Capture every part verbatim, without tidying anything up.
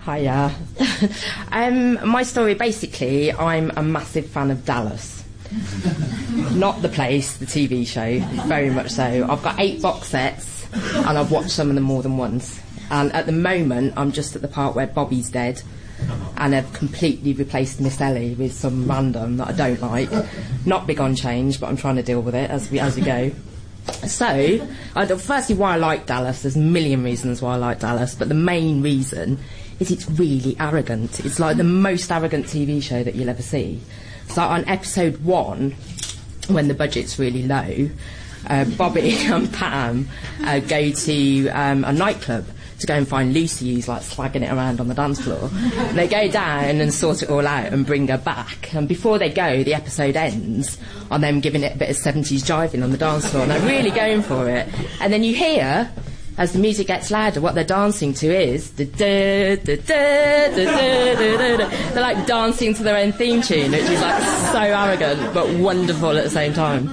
Hiya. um, my story, basically, I'm a massive fan of Dallas. Not the place, the T V show, very much so. I've got eight box sets, and I've watched some of them more than once. And at the moment, I'm just at the part where Bobby's dead, and I've completely replaced Miss Ellie with some random that I don't like. Not big on change, but I'm trying to deal with it as we as we go. So, I, firstly, why I like Dallas. There's a million reasons why I like Dallas, but the main reason is it's really arrogant. It's like the most arrogant T V show that you'll ever see. So on episode one, when the budget's really low, uh, Bobby and Pam uh, go to um, a nightclub to go and find Lucy, who's like slagging it around on the dance floor. And they go down and sort it all out and bring her back. And before they go, the episode ends on them giving it a bit of seventies jiving on the dance floor. And they're really going for it. And then you hear, as the music gets louder, what they're dancing to is da da da da da da da. They're like dancing to their own theme tune, which is like so arrogant but wonderful at the same time.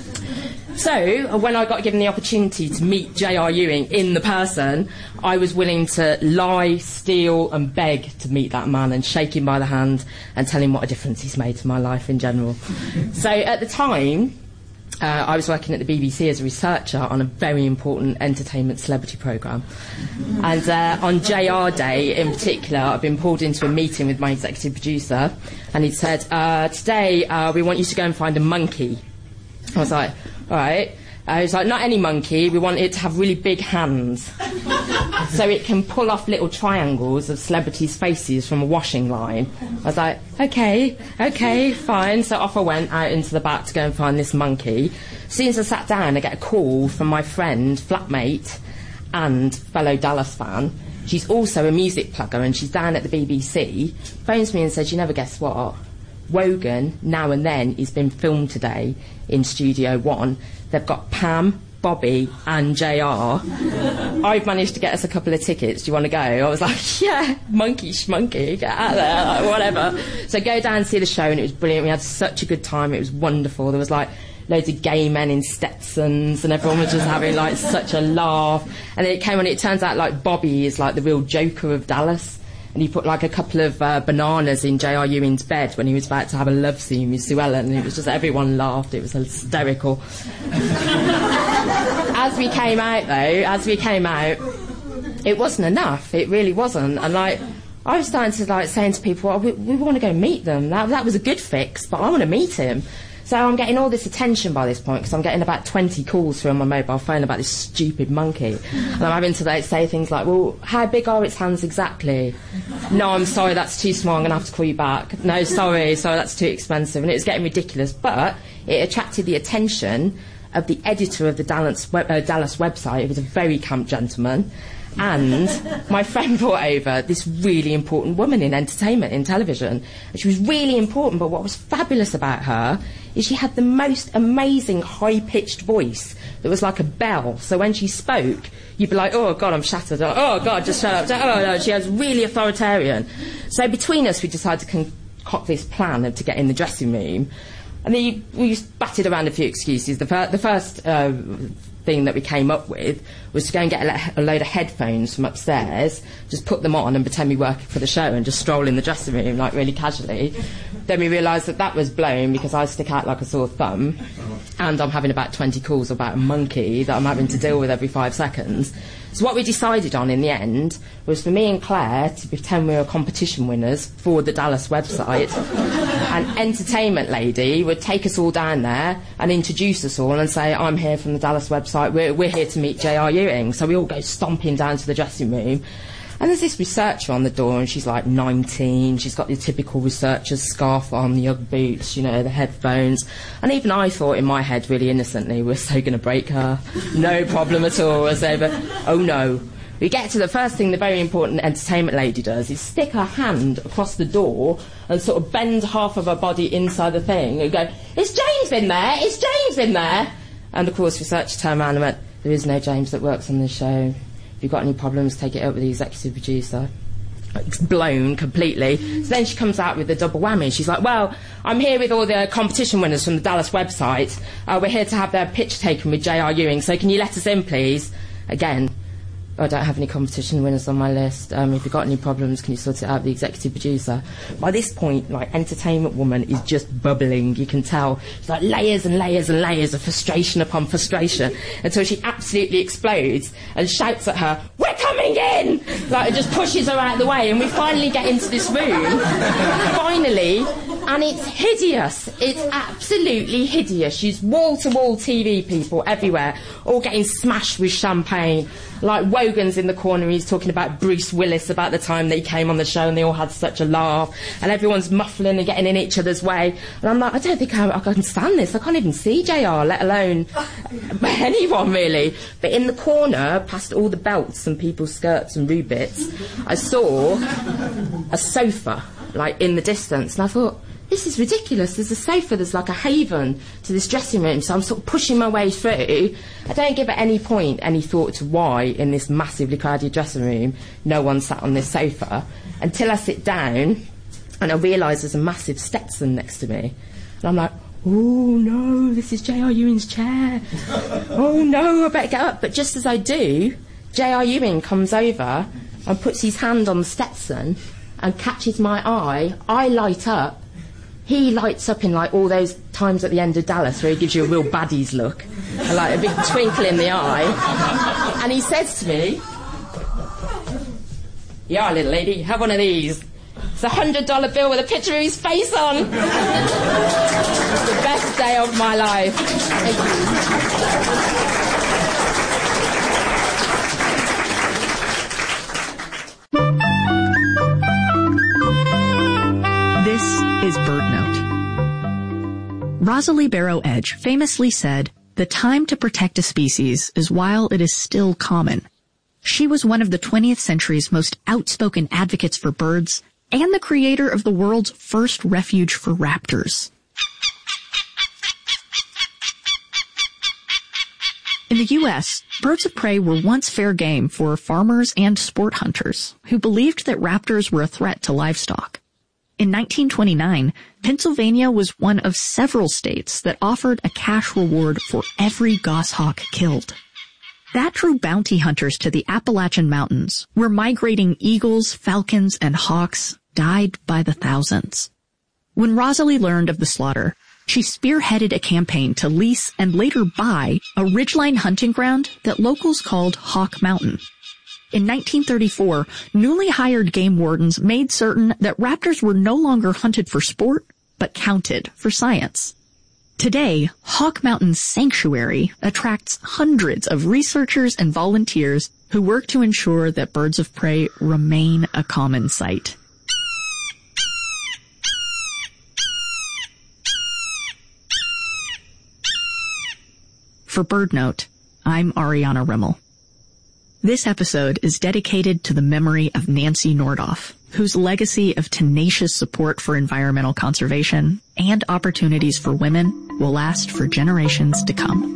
So, when I got given the opportunity to meet J R Ewing in the person, I was willing to lie, steal and beg to meet that man and shake him by the hand and tell him what a difference he's made to my life in general. So, at the time, uh, I was working at the B B C as a researcher on a very important entertainment celebrity programme. And uh, on J R Day in particular, I've been pulled into a meeting with my executive producer, and he said, uh, today uh, we want you to go and find a monkey. I was like, all right. Uh, he was like, not any monkey, we want it to have really big hands so it can pull off little triangles of celebrities' faces from a washing line. I was like, okay, okay, fine. So off I went out into the back to go and find this monkey. As soon as I sat down, I get a call from my friend, flatmate and fellow Dallas fan. She's also a music plugger and she's down at the B B C. Phones me and says, you never guess what? Wogan, Now and Then, is being filmed today in Studio One. They've got Pam, Bobby and J R. I've managed to get us a couple of tickets. Do you want to go? I was like, yeah, monkey schmonkey, get out there, like, whatever. So go down and see the show, and it was brilliant. We had such a good time. It was wonderful. There was like loads of gay men in Stetsons, and everyone was just having like such a laugh. And then it came on, it turns out like Bobby is like the real Joker of Dallas. And he put like a couple of uh, bananas in J R Ewing's bed when he was about to have a love scene with Sue Ellen, and it was just, everyone laughed. It was hysterical. As we came out though, as we came out, it wasn't enough. It really wasn't. And like, I was starting to like saying to people, well, we, we want to go meet them. That, that was a good fix, but I want to meet him. So I'm getting all this attention by this point because I'm getting about twenty calls through on my mobile phone about this stupid monkey. And I'm having to like, say things like, well, how big are its hands exactly? No, I'm sorry, that's too small, I'm going to have to call you back. No, sorry, sorry, that's too expensive. And it was getting ridiculous. But it attracted the attention of the editor of the Dallas, web, uh, Dallas website. It was a very camp gentleman. And my friend brought over this really important woman in entertainment, in television. And she was really important, but what was fabulous about her is she had the most amazing high-pitched voice that was like a bell. So when she spoke, you'd be like, oh, God, I'm shattered. Oh, God, just shut up. Oh, no, she was really authoritarian. So between us, we decided to concoct this plan of, to get in the dressing room. And then we batted around a few excuses. The, fir- the first uh, thing that we came up with was to go and get a, le- a load of headphones from upstairs, just put them on and pretend we worked for the show and just stroll in the dressing room, like, really casually. Then we realised that that was blown because I stick out like a sore thumb and I'm having about twenty calls about a monkey that I'm having to deal with every five seconds. So what we decided on in the end was for me and Claire to pretend we were competition winners for the Dallas website. An entertainment lady would take us all down there and introduce us all and say, I'm here from the Dallas website, we're, we're here to meet J R Ewing. So we all go stomping down to the dressing room. And there's this researcher on the door, and she's like nineteen. She's got the typical researcher's scarf on, the Ugg boots, you know, the headphones. And even I thought in my head, really innocently, we're so going to break her. No problem at all. I say, but oh no. We get to the first thing the very important entertainment lady does is stick her hand across the door and sort of bend half of her body inside the thing and go, is James in there? Is James in there? And of course, researcher turned around and went, there is no James that works on this show. If you've got any problems, take it up with the executive producer. It's blown completely. So then she comes out with the double whammy. She's like, well, I'm here with all the competition winners from the Dallas website. Uh, we're here to have their pitch taken with J R Ewing, so can you let us in, please? Again, I don't have any competition winners on my list. Um, if you've got any problems, can you sort it out with the executive producer? By this point, like, Entertainment Woman is just bubbling. You can tell. It's like layers and layers and layers of frustration upon frustration until she absolutely explodes and shouts at her, "We're coming in!" Like, it just pushes her out of the way, and we finally get into this room. Finally. And it's hideous. It's absolutely hideous. She's wall-to-wall T V people everywhere, all getting smashed with champagne. Like, Wogan's in the corner, he's talking about Bruce Willis, about the time they came on the show and they all had such a laugh, and everyone's muffling and getting in each other's way. And I'm like, I don't think I, I can stand this. I can't even see J R, let alone anyone, really. But in the corner, past all the belts and people's skirts and rubbits, I saw a sofa, like, in the distance, and I thought, this is ridiculous. There's a sofa, there's like a haven to this dressing room, so I'm sort of pushing my way through. I don't give at any point any thought to why in this massively crowded dressing room no one sat on this sofa, until I sit down and I realise there's a massive Stetson next to me. And I'm like, oh no, this is J R Ewing's chair. Oh no, I better get up. But just as I do, J R Ewing comes over and puts his hand on the Stetson and catches my eye. I light up. He lights up in, like, all those times at the end of Dallas where he gives you a real baddies look, and, like, a big twinkle in the eye. And he says to me, "Yeah, little lady, have one of these. It's a hundred dollar bill with a picture of his face on." It's the best day of my life. Thank you. This is Bird Note. Rosalie Barrow Edge famously said, "The time to protect a species is while it is still common." She was one of the twentieth century's most outspoken advocates for birds and the creator of the world's first refuge for raptors. In the U S, birds of prey were once fair game for farmers and sport hunters who believed that raptors were a threat to livestock. In nineteen twenty-nine, Pennsylvania was one of several states that offered a cash reward for every goshawk killed. That drew bounty hunters to the Appalachian Mountains, where migrating eagles, falcons, and hawks died by the thousands. When Rosalie learned of the slaughter, she spearheaded a campaign to lease and later buy a ridgeline hunting ground that locals called Hawk Mountain. In nineteen thirty-four, newly hired game wardens made certain that raptors were no longer hunted for sport, but counted for science. Today, Hawk Mountain Sanctuary attracts hundreds of researchers and volunteers who work to ensure that birds of prey remain a common sight. For Bird Note, I'm Ariana Rimmel. This episode is dedicated to the memory of Nancy Nordoff, whose legacy of tenacious support for environmental conservation and opportunities for women will last for generations to come.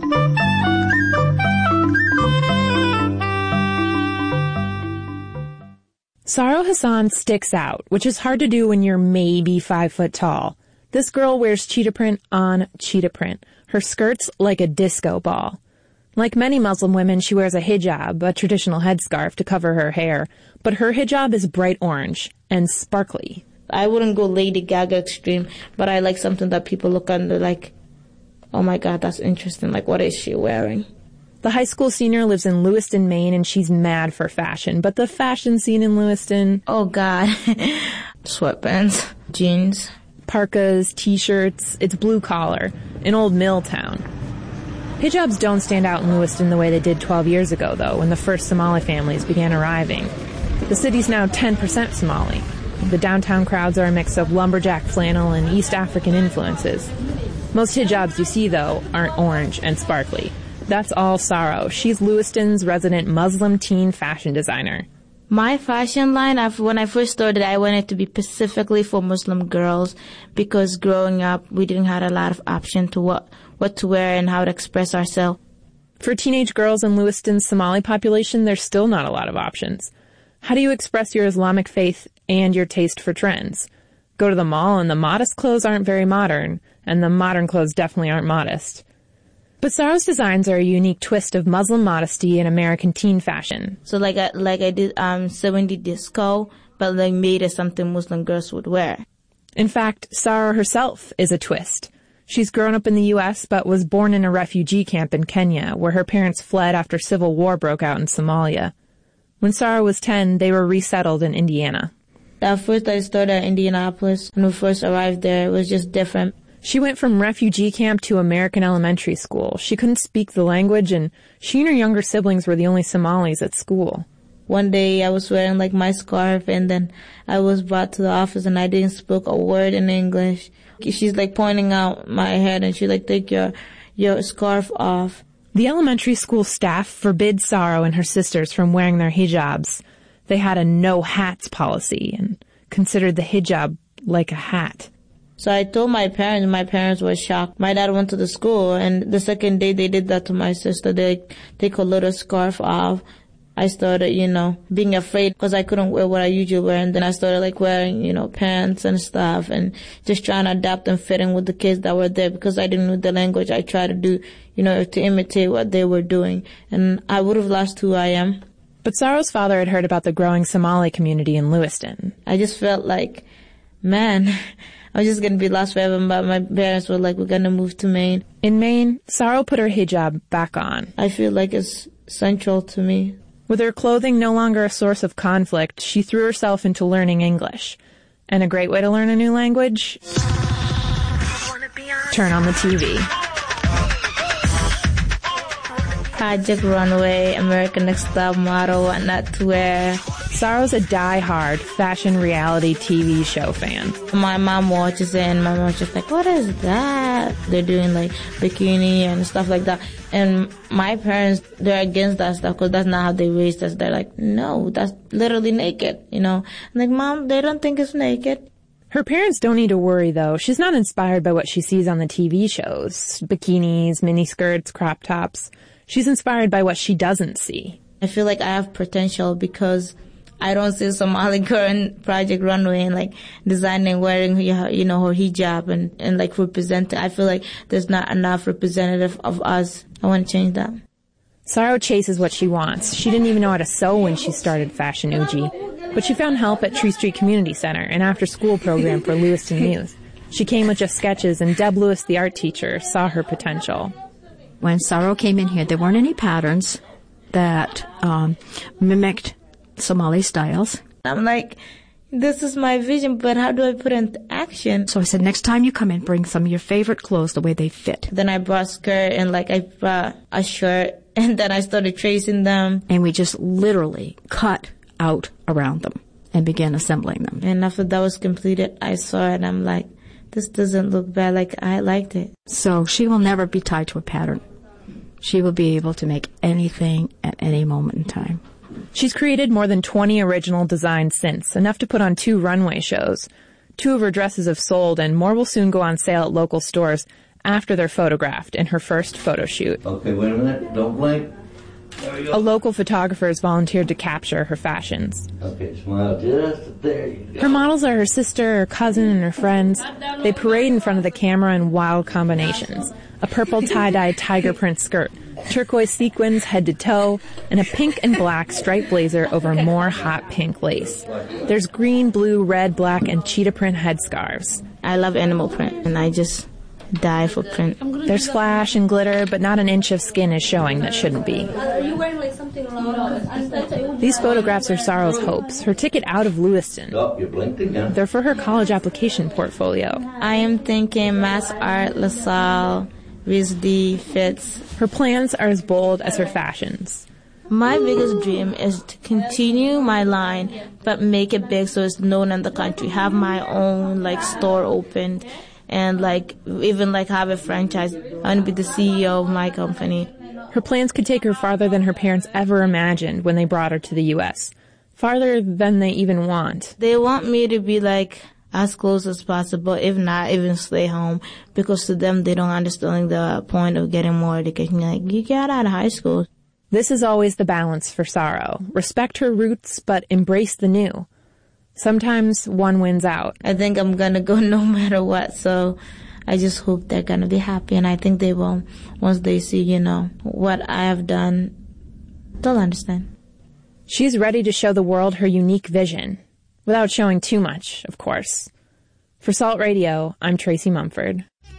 Saro Hassan sticks out, which is hard to do when you're maybe five foot tall. This girl wears cheetah print on cheetah print, her skirt's like a disco ball. Like many Muslim women, she wears a hijab, a traditional headscarf, to cover her hair, but her hijab is bright orange and sparkly. I wouldn't go Lady Gaga extreme, but I like something that people look under like, oh my God, that's interesting. Like, what is she wearing? The high school senior lives in Lewiston, Maine, and she's mad for fashion. But the fashion scene in Lewiston... Oh, God. Sweatpants, jeans, parkas, T-shirts. It's blue collar. In Old Mill Town. Hijabs don't stand out in Lewiston the way they did twelve years ago, though, when the first Somali families began arriving. The city's now ten percent Somali. The downtown crowds are a mix of lumberjack flannel and East African influences. Most hijabs you see, though, aren't orange and sparkly. That's all Saro. She's Lewiston's resident Muslim teen fashion designer. My fashion line, I've, when I first started, I wanted to be specifically for Muslim girls because growing up, we didn't have a lot of option to what, what to wear and how to express ourselves. For teenage girls in Lewiston's Somali population, there's still not a lot of options. How do you express your Islamic faith and your taste for trends? Go to the mall and the modest clothes aren't very modern, and the modern clothes definitely aren't modest. But Saro's designs are a unique twist of Muslim modesty and American teen fashion. So like I, like I did um seventy disco, but like made it something Muslim girls would wear. In fact, Saro herself is a twist. She's grown up in the U S but was born in a refugee camp in Kenya, where her parents fled after civil war broke out in Somalia. When Saro was ten, they were resettled in Indiana. At first I started at Indianapolis. When we first arrived there, it was just different. She went from refugee camp to American elementary school. She couldn't speak the language, and she and her younger siblings were the only Somalis at school. One day I was wearing like my scarf, and then I was brought to the office and I didn't speak a word in English. She's like pointing out my head and she's like, take your, your scarf off. The elementary school staff forbid Saro and her sisters from wearing their hijabs. They had a no hats policy and considered the hijab like a hat. So I told my parents, my parents were shocked. My dad went to the school, and the second day they did that to my sister. They take her little scarf off. I started, you know, being afraid because I couldn't wear what I usually wear. And then I started like wearing, you know, pants and stuff and just trying to adapt and fit in with the kids that were there because I didn't know the language. I tried to do, you know, to imitate what they were doing. And I would have lost who I am. But Saro's father had heard about the growing Somali community in Lewiston. I just felt like, man, I was just going to be lost forever. But my parents were like, we're going to move to Maine. In Maine, Saro put her hijab back on. I feel like it's central to me. With her clothing no longer a source of conflict, she threw herself into learning English. And a great way to learn a new language? Turn on the T V. Project Runway, American Next Top Model, What Not to Wear. Saro's a die-hard fashion reality T V show fan. My mom watches it and my mom's just like, what is that? They're doing like bikini and stuff like that. And my parents, they're against that stuff because that's not how they raised us. They're like, no, that's literally naked, you know. I'm like, Mom, they don't think it's naked. Her parents don't need to worry, though. She's not inspired by what she sees on the T V shows. Bikinis, miniskirts, crop tops. She's inspired by what she doesn't see. I feel like I have potential because I don't see a Somali girl in Project Runway and like designing, wearing, you know, her hijab and, and like representing. I feel like there's not enough representative of us. I want to change that. Saro chases what she wants. She didn't even know how to sew when she started Fashion Uji. But she found help at Tree Street Community Center, an after-school program for Lewiston youth. She came with just sketches, and Deb Lewis, the art teacher, saw her potential. When Saro came in here, there weren't any patterns that um, mimicked Somali styles. I'm like, this is my vision, but how do I put it into action? So I said, next time you come in, bring some of your favorite clothes the way they fit. Then I brought a skirt and like I brought a shirt and then I started tracing them. And we just literally cut out around them and began assembling them. And after that was completed, I saw it and I'm like, this doesn't look bad. Like, I liked it. So she will never be tied to a pattern. She will be able to make anything at any moment in time. She's created more than twenty original designs since, enough to put on two runway shows. Two of her dresses have sold, and more will soon go on sale at local stores after they're photographed in her first photo shoot. Okay, wait a minute. Don't blink. There we go. A local photographer has volunteered to capture her fashions. Okay, smile just there you go. Her models are her sister, her cousin, and her friends. They parade in front of the camera in wild combinations. A purple tie-dye tiger print skirt, turquoise sequins head to toe, and a pink and black striped blazer over more hot pink lace. There's green, blue, red, black, and cheetah print headscarves. I love animal print, and I just die for print. There's flash and glitter, but not an inch of skin is showing that shouldn't be. These photographs are Saro's hopes, her ticket out of Lewiston. Oh, you blinked again. They're for her college application portfolio. I am thinking Mass Art, LaSalle, R I S D, Fitz. Her plans are as bold as her fashions. My biggest dream is to continue my line, but make it big so it's known in the country. Have my own, like, store opened. And, like, even, like, have a franchise. I want to be the C E O of my company. Her plans could take her farther than her parents ever imagined when they brought her to the U S. Farther than they even want. They want me to be, like, as close as possible, if not, even stay home. Because to them, they don't understand the point of getting more education. Like, you got out of high school. This is always the balance for Saro. Respect her roots, but embrace the new. Sometimes one wins out. I think I'm gonna go no matter what, so I just hope they're going to be happy, and I think they will once they see, you know, what I have done. They'll understand. She's ready to show the world her unique vision, without showing too much, of course. For Salt Radio, I'm Tracy Mumford.